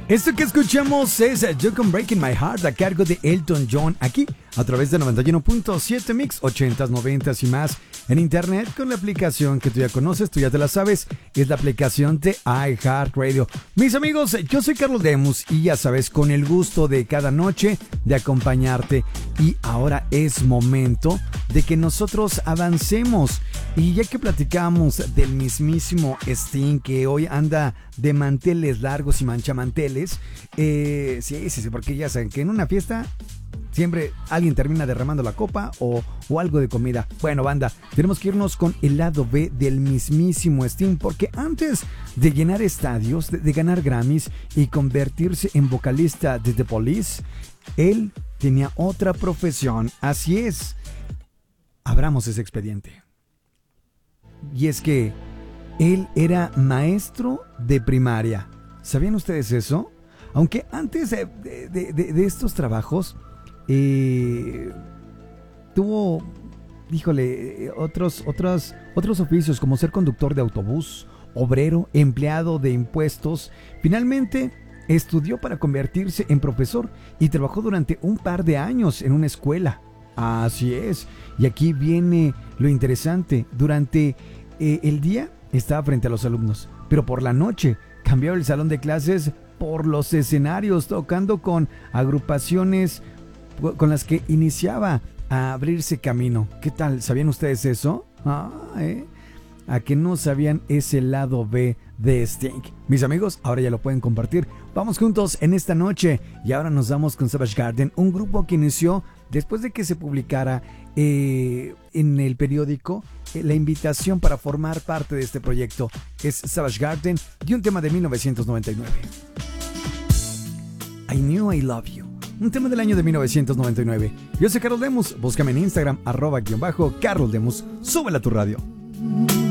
Esto que escuchamos es You Can Breaking My Heart a cargo de Elton John, aquí a través de 91.7 Mix, 80s, 90s y más en internet con la aplicación que tú ya conoces, tú ya te la sabes, es la aplicación de iHeartRadio. Mis amigos, yo soy Carlos Lemus y ya sabes, con el gusto de cada noche de acompañarte, y ahora es momento de que nosotros avancemos. Y ya que platicamos del mismísimo Sting, que hoy anda de manteles largos y manchamanteles, sí, porque ya saben que en una fiesta siempre alguien termina derramando la copa o algo de comida. Bueno, banda, tenemos que irnos con el lado B del mismísimo Sting, porque antes de llenar estadios, de ganar Grammys y convertirse en vocalista de The Police, él tenía otra profesión. Así es, abramos ese expediente. Y es que él era maestro de primaria. ¿Sabían ustedes eso? Aunque antes de estos trabajos tuvo, otros oficios, como ser conductor de autobús, obrero, empleado de impuestos. Finalmente estudió para convertirse en profesor y trabajó durante un par de años en una escuela. Así es. Y aquí viene lo interesante. Durante el día estaba frente a los alumnos, pero por la noche cambiaba el salón de clases por los escenarios, tocando con agrupaciones con las que iniciaba a abrirse camino. ¿Qué tal? ¿Sabían ustedes eso? ¿A que no sabían ese lado B de Sting? Mis amigos, ahora ya lo pueden compartir. Vamos juntos en esta noche. Y ahora nos vamos con Savage Garden, un grupo que inició después de que se publicara en el periódico la invitación para formar parte de este proyecto. Es Savage Garden y un tema de 1999. I Knew I Love You, un tema del año de 1999. Yo soy Carlos Lemus, búscame en Instagram, @Carlos Lemus. Súbela a tu radio.